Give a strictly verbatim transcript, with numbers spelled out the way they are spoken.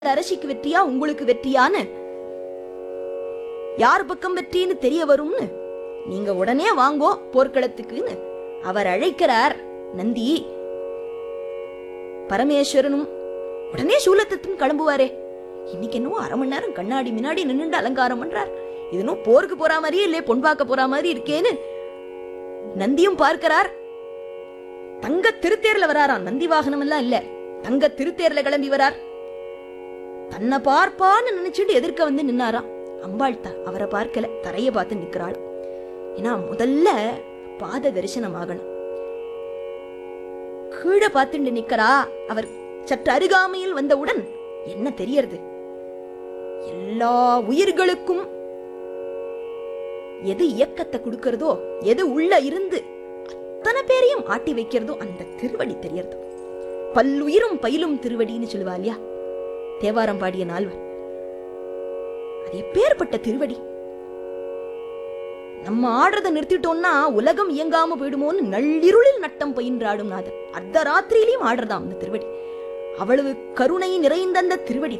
அரசிக்கு வெற்றியா உங்களுக்கு வெற்றியான்னு யார் பக்கம் வெற்றின்னு தெரிய வரும்னு நீங்க உடனே வாங்கோ போர்க்களத்துக்குன்னு அவர் அழைக்கிறார். நந்தி பரமேஸ்வரனும் உடனே சூலத்துன்னு கிளம்புவாரே. இன்னைக்கு என்னவோ அரை மணி நேரம் கண்ணாடி முன்னாடி நின்னுண்டு அலங்காரம் பண்றார். இதுனும் போருக்கு போற மாதிரியே இல்லையே, பொன் பார்க்க போற மாதிரி இருக்கேன்னு நந்தியும் பார்க்கிறார். தங்க திருத்தேர்ல வராராம். நந்தி வாகனம் எல்லாம் இல்ல, தங்க திருத்தேர்ல கிளம்பி வரார். தன்னை பார்ப்பான்னு நினைச்சுட்டு எதிர்க்க வந்து நின்னாராம். அம்பாள் தான் அவரை பார்க்கல, தரைய பார்த்து நிக்கிறாள். ஏன்னா முதல்ல பாத தரிசனம் ஆகணும். கீழே பார்த்துட்டு நிக்கிறா. அவர் சற்று அருகாமையில் வந்தவுடன் என்ன தெரியறது? எல்லா உயிர்களுக்கும் எது இயக்கத்தை கொடுக்கிறதோ, எது உள்ள இருந்து அத்தனை பேரையும் ஆட்டி வைக்கிறதோ அந்த திருவடி தெரியறது. பல்லுயிரும் பயிலும் திருவடின்னு சொல்லுவா இல்லையா தேவாரம் பாடிய நால்வர். அது எப்பேற்பட்ட திருவடி! நம்ம ஆடுறத நிறுத்திட்டோம்னா உலகம் இயங்காம போயிடுமோன்னு நள்ளிருளில் நட்டம் பயின்றாடும் நாதன் அர்த்த ராத்திரியிலையும் ஆடுறதாம் அந்த திருவடி. அவ்வளவு கருணை நிறைந்த அந்த திருவடி